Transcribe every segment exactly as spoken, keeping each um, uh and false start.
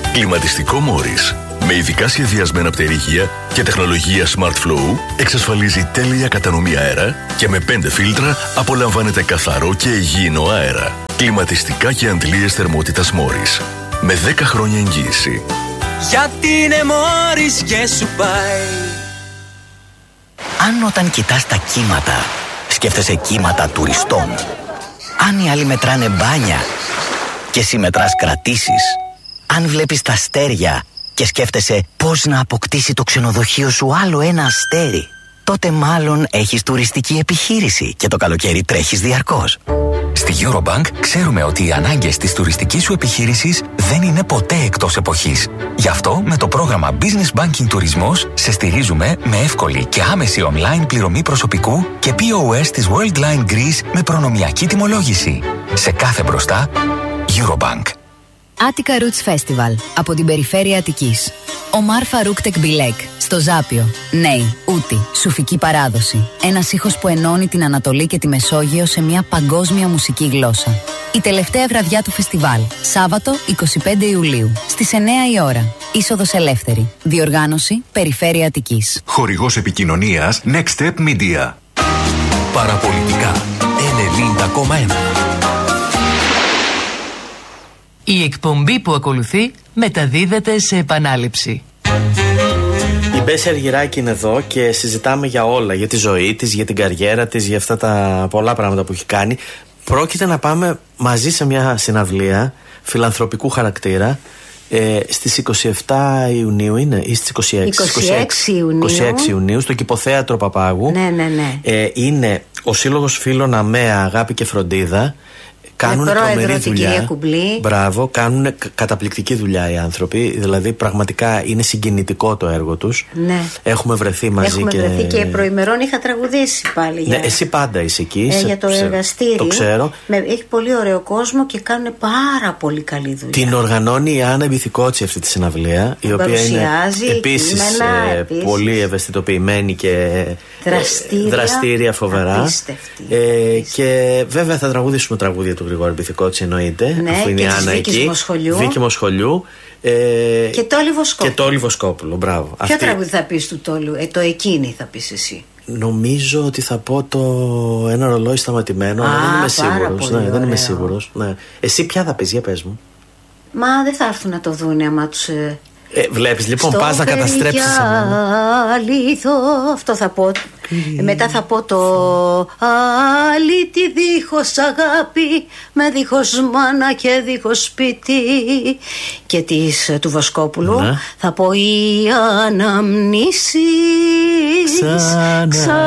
Κλιματιστικό Morris. Με ειδικά σχεδιασμένα πτερίγια και τεχνολογία Smart Flow εξασφαλίζει τέλεια κατανομή αέρα και με πέντε φίλτρα απολαμβάνετε καθαρό και υγιεινό αέρα. Κλιματιστικά και αντλίες θερμότητας Morris. Με δέκα χρόνια εγγύηση. Γιατί είναι Morris και σου πάει. Αν όταν κοιτάς τα κύματα σκέφτεσαι κύματα τουριστών, αν οι άλλοι μετράνε μπάνια και εσύ μετράς κρατήσεις, αν βλέπεις τα αστέρια και σκέφτεσαι πώς να αποκτήσει το ξενοδοχείο σου άλλο ένα αστέρι, τότε μάλλον έχεις τουριστική επιχείρηση και το καλοκαίρι τρέχεις διαρκώς. Στη Eurobank ξέρουμε ότι οι ανάγκες της τουριστικής σου επιχείρησης δεν είναι ποτέ εκτός εποχής. Γι' αυτό με το πρόγραμμα Business Banking Τουρισμός σε στηρίζουμε με εύκολη και άμεση online πληρωμή προσωπικού και πι ο ες της Worldline Greece με προνομιακή τιμολόγηση. Σε κάθε μπροστά, Eurobank. Attica Roots Festival από την περιφέρεια Αττικής. Ομάρ Φαρούκ Τεκμπιλέκ στο Ζάπιο. Νέη, Ούτη, σουφική παράδοση. Ένας ήχος που ενώνει την Ανατολή και τη Μεσόγειο σε μια παγκόσμια μουσική γλώσσα. Η τελευταία βραδιά του φεστιβάλ, Σάββατο εικοστή πέμπτη Ιουλίου, στις εννιά η ώρα. Είσοδος ελεύθερη. Διοργάνωση Περιφέρεια Αττικής. Χορηγός επικοινωνίας Next Step Media. Παραπολιτικά ενενήντα κόμμα ένα. Η εκπομπή που ακολουθεί μεταδίδεται σε επανάληψη. Η Μπέση Αργυράκη είναι εδώ και συζητάμε για όλα. Για τη ζωή της, για την καριέρα της, για αυτά τα πολλά πράγματα που έχει κάνει. Πρόκειται να πάμε μαζί σε μια συναυλία φιλανθρωπικού χαρακτήρα ε, στις είκοσι επτά Ιουνίου είναι ή στις είκοσι έξι. είκοσι έξι Ιουνίου. είκοσι έξι Ιουνίου στο Κηποθέατρο Παπάγου. Ναι, ναι, ναι. Ε, είναι ο Σύλλογος Φίλων ΑΜΕΑ Αγάπη και Φροντίδα. Κάνουν τρομερή δουλειά. Μπράβο, κάνουν καταπληκτική δουλειά οι άνθρωποι. Δηλαδή, πραγματικά είναι συγκινητικό το έργο τους. Ναι. Έχουμε βρεθεί μαζί. Έχουμε και... βρεθεί και προημερών είχα τραγουδήσει πάλι. Για... Ναι, εσύ πάντα είσαι εκεί. Ε, σε... για το εργαστήρι. Το ξέρω. Με... Έχει πολύ ωραίο κόσμο και κάνουν πάρα πολύ καλή δουλειά. Την οργανώνει η Άννα Μπιθικότση αυτή τη συναυλία. Η οποία είναι επίσης ε, πολύ ευαισθητοποιημένη και δραστήρια, δραστήρια φοβερά. Ε, και βέβαια θα τραγουδήσουμε τραγούδια του Γρηγόρη Μπιθικότση, εννοείται. Ναι, αφού είναι η Άννα εκεί. Μοσχολιού. Βίκη Μοσχολιού. Ε, και Τόλι Βοσκόπουλο. Και Τόλι Βοσκόπουλο, μπράβο. Ποιο Αυτή... τραγούδι θα πεις του Τόλου, ε, το εκείνη θα πεις εσύ. Νομίζω ότι θα πω το ένα ρολόι σταματημένο. Α, δεν είμαι σίγουρος. Ναι, δεν είμαι σίγουρος. Ναι. Εσύ ποια θα πεις, για πες μου. Μα δεν θα έρθουν να το δούνε άμα τους... Ε... Ε, βλέπεις λοιπόν, πας να καταστρέψεις αλήθω. Αυτό θα πω. ε, Μετά θα πω το αλήτη δίχως αγάπη, με δίχως μάνα και δίχως σπίτι. Και της του Βοσκόπουλου ναι. Θα πω οι αναμνήσεις Ξανα...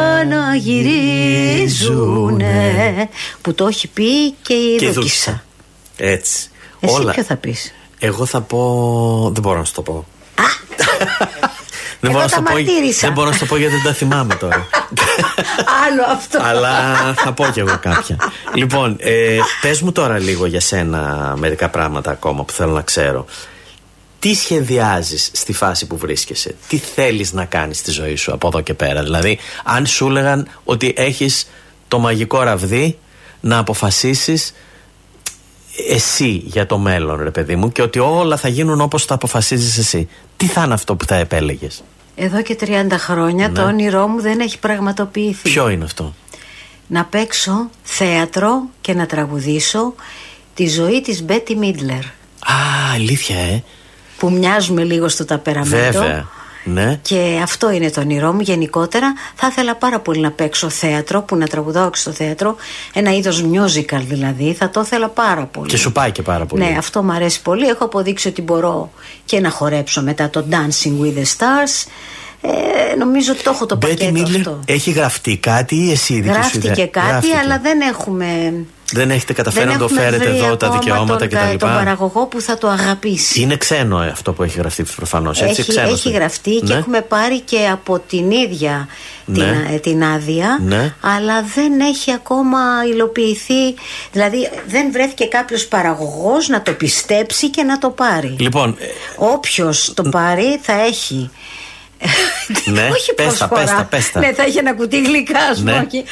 ξαναγυρίζουνε, που το έχει πει και η Δούκισσα. Έτσι. Εσύ όλα. Ποιο θα πεις? Εγώ θα πω. Δεν μπορώ να σου το πω. δεν, μπορώ να το πω δεν μπορώ να σου το πω γιατί δεν τα θυμάμαι τώρα. Άλλο αυτό. Αλλά θα πω κι εγώ κάποια. Λοιπόν, ε, πες μου τώρα λίγο για σένα μερικά πράγματα ακόμα που θέλω να ξέρω. Τι σχεδιάζεις στη φάση που βρίσκεσαι? Τι θέλεις να κάνεις στη ζωή σου από εδώ και πέρα? Δηλαδή, αν σου έλεγαν ότι έχεις το μαγικό ραβδί να αποφασίσεις εσύ για το μέλλον, ρε παιδί μου, και ότι όλα θα γίνουν όπως τα αποφασίζεις εσύ, τι θα είναι αυτό που θα επέλεγες? Εδώ και τριάντα χρόνια ναι. Το όνειρό μου δεν έχει πραγματοποιηθεί. Ποιο είναι αυτό? Να παίξω θέατρο και να τραγουδήσω τη ζωή της Μπέτι Μίτλερ. Α, αλήθεια, ε που μοιάζουμε λίγο στο ταπεραμέντο. Βέβαια. Ναι. Και αυτό είναι το όνειρό μου γενικότερα. Θα ήθελα πάρα πολύ να παίξω θέατρο, που να τραγουδάω και στο θέατρο. Ένα είδος musical δηλαδή. Θα το ήθελα πάρα πολύ. Και σου πάει και πάρα πολύ. Ναι, αυτό μου αρέσει πολύ. Έχω αποδείξει ότι μπορώ και να χορέψω μετά το Dancing with the Stars. Ε, νομίζω ότι το έχω το Betty πακέτο Midler, αυτό. Έχει γραφτεί κάτι ή εσύ δική Γράφτηκε σου κάτι, γράφτηκε. Αλλά δεν έχουμε. Δεν έχετε καταφέρει να το φέρετε εδώ τα δικαιώματα κτλ. Τον, τον παραγωγό που θα το αγαπήσει. Είναι ξένο αυτό που έχει γραφτεί προφανώς. Έτσι, έχει, έχει γραφτεί ναι. Και έχουμε πάρει και από την ίδια ναι. την, την άδεια. Ναι. Αλλά δεν έχει ακόμα υλοποιηθεί. Δηλαδή δεν βρέθηκε κάποιος παραγωγός να το πιστέψει και να το πάρει. Λοιπόν, όποιος το πάρει θα έχει Ναι, όχι πες τα, πες τα, πες τα. Ναι, θα έχει ένα κουτί γλυκά, ναι. ε,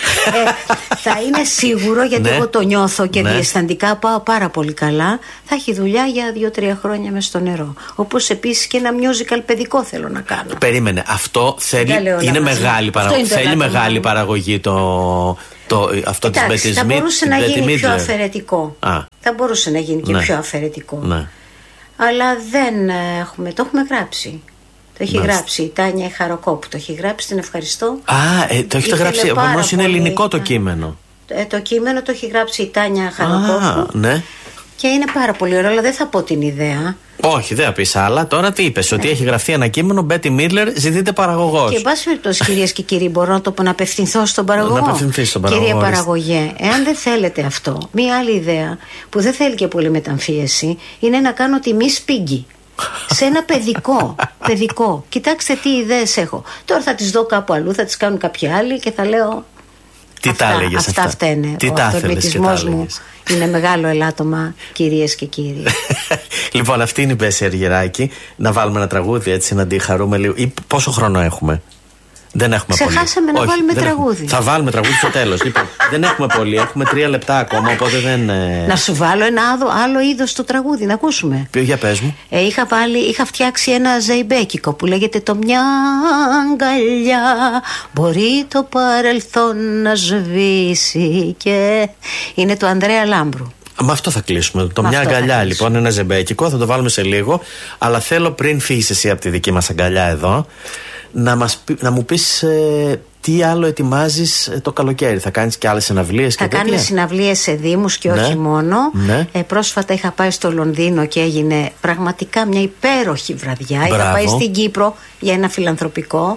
θα είναι σίγουρο, γιατί ναι. εγώ το νιώθω και ναι. διαισθαντικά πάω πάρα πολύ καλά. Θα έχει δουλειά για δύο-τρία χρόνια μες στο νερό. Όπως επίσης και ένα musical παιδικό θέλω να κάνω. Περίμενε, αυτό θέλει, είναι μεγάλη παραγωγή. Θέλει μεγάλη παραγωγή το, το, αυτό της Betty Smith. Θα μπορούσε να γίνει πιο αφαιρετικό. Α. Θα μπορούσε να γίνει και ναι. πιο αφαιρετικό. Ναι. Αλλά δεν έχουμε, το έχουμε γράψει. Το έχει Μάλιστα. γράψει η Τάνια Χαροκόπου. Το έχει γράψει, την ευχαριστώ. Α, ε, το έχετε γράψει. Όμως είναι ελληνικό το κείμενο. Ε, το κείμενο το έχει γράψει η Τάνια Χαροκόπου. Α, ναι. Και είναι πάρα πολύ ωραίο, αλλά δεν θα πω την ιδέα. Όχι, δεν θα πει άλλα. Τώρα τι είπες, ναι. ότι έχει γραφτεί ένα κείμενο, Μπέτι Μίλλερ, ζητείτε παραγωγός. Και εν πάση περιπτώσει, κυρίες και κύριοι, μπορώ να το πω, να απευθυνθώ στον παραγωγό. Να απευθυνθεί στον παραγωγό. Κυρία παραγωγέ, εάν δεν θέλετε αυτό, μία άλλη ιδέα που δεν θέλει και πολύ μεταμφίεση είναι να κάνω τη Miss Piggy. Σε ένα παιδικό, παιδικό. Κοιτάξτε τι ιδέες έχω. Τώρα θα τις δω κάπου αλλού, θα τις κάνουν κάποιοι άλλοι και θα λέω. Τι αυτά, τα έλεγες αυτά? Αυτά φταίνε. Τι Ο αυτορμητισμός μου είναι μεγάλο ελάττωμα, κυρίες και κύριοι. Λοιπόν, αυτή είναι η Μπέση Αργυράκη. Να βάλουμε ένα τραγούδι έτσι να τη χαρούμε λίγο. Ή πόσο χρόνο έχουμε? Δεν έχουμε Ξεχάσαμε πολύ. να Όχι, βάλουμε τραγούδι. Έχουμε. Θα βάλουμε τραγούδι στο τέλος. Λοιπόν, δεν έχουμε πολύ. Έχουμε τρία λεπτά ακόμα, οπότε δεν. Να σου βάλω ένα άλλο, άλλο είδος το τραγούδι, να ακούσουμε. Ποιο, για πες μου. Ε, είχα, βάλει, είχα φτιάξει ένα ζεϊμπέκικο που λέγεται το μια αγκαλιά. Μπορεί το παρελθόν να σβήσει. Και είναι του Ανδρέα Λάμπρου. Με αυτό θα κλείσουμε. Το με μια αγκαλιά λοιπόν, ένα ζεμπέκικο, θα το βάλουμε σε λίγο. Αλλά θέλω πριν φύγεις εσύ από τη δική μας αγκαλιά εδώ, να, μας, να μου πεις ε, τι άλλο ετοιμάζεις ε, το καλοκαίρι. Θα κάνεις και άλλες συναυλίες και τέτοια? Θα κάνουμε συναυλίες σε δήμους και ναι. όχι μόνο. Ναι. Ε, πρόσφατα είχα πάει στο Λονδίνο και έγινε πραγματικά μια υπέροχη βραδιά. Μπράβο. Είχα πάει στην Κύπρο για ένα φιλανθρωπικό.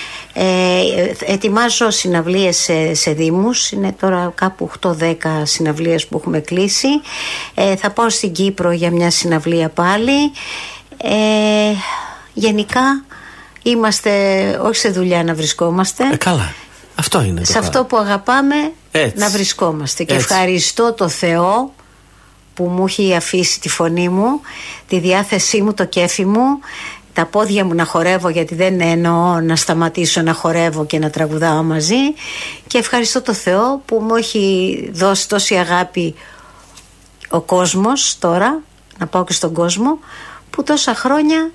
Ε, ετοιμάζω συναυλίες σε, σε δήμους. Είναι τώρα κάπου οκτώ δέκα συναυλίες που έχουμε κλείσει. ε, Θα πάω στην Κύπρο για μια συναυλία πάλι. ε, Γενικά είμαστε όχι σε δουλειά να βρισκόμαστε. ε, Καλά, αυτό είναι το σε αυτό που αγαπάμε. Έτσι. Να βρισκόμαστε. Και έτσι. Ευχαριστώ το Θεό που μου έχει αφήσει τη φωνή μου, τη διάθεσή μου, το κέφι μου, τα πόδια μου να χορεύω, γιατί δεν εννοώ να σταματήσω να χορεύω και να τραγουδάω μαζί. Και ευχαριστώ το Θεό που μου έχει δώσει τόση αγάπη ο κόσμος τώρα, να πάω και στον κόσμο, που τόσα χρόνια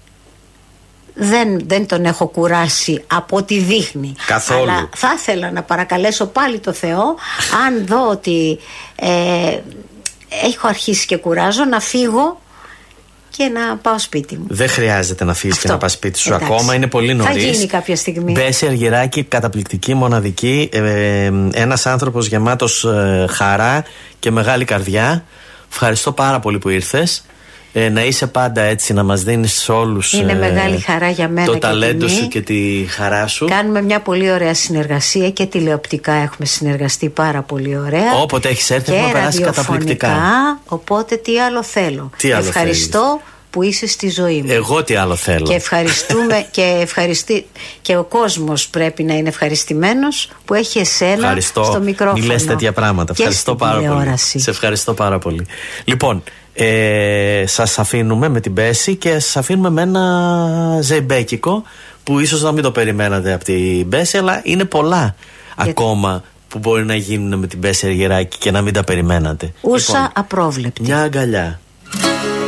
δεν, δεν τον έχω κουράσει από ό,τι δείχνει. Καθόλου. Αλλά θα ήθελα να παρακαλέσω πάλι το Θεό, αν δω ότι ε, έχω αρχίσει και κουράζω, να φύγω και να πάω σπίτι μου. Δεν χρειάζεται να φύγεις και να πας σπίτι σου. Εντάξει. Ακόμα, είναι πολύ νωρίς. Θα γίνει κάποια στιγμή. Μπέση Αργυράκη, καταπληκτική, μοναδική, ε, ένας άνθρωπος γεμάτος ε, χαρά και μεγάλη καρδιά. Ευχαριστώ πάρα πολύ που ήρθες. Ε, να είσαι πάντα έτσι, να μας δίνεις όλους είναι ε, μεγάλη χαρά για μένα το και ταλέντο τιμή. σου και τη χαρά σου. Κάνουμε μια πολύ ωραία συνεργασία και τηλεοπτικά έχουμε συνεργαστεί πάρα πολύ ωραία. Όποτε έχεις έρθει έχουμε περάσει καταπληκτικά. Οπότε τι άλλο θέλω. Τι άλλο Ευχαριστώ θέλεις? Που είσαι στη ζωή μου. Εγώ τι άλλο θέλω. Και ευχαριστούμε και, ευχαριστεί, και ο κόσμος πρέπει να είναι ευχαριστημένος που έχει εσένα ευχαριστώ. Στο μικρόφωνο. Μη λες τέτοια πράγματα. Και ευχαριστώ πάρα πολύ. Σε ευχαριστώ πάρα πολύ. Λοιπόν, ε, σας αφήνουμε με την Μπέση και σας αφήνουμε με ένα ζεϊμπέκικο που ίσως να μην το περιμένατε από την Μπέση, αλλά είναι πολλά γιατί ακόμα που μπορεί να γίνουν με την Μπέση Αργυράκη και να μην τα περιμένατε. Ούσα λοιπόν, απρόβλεπτη. Μια αγκαλιά.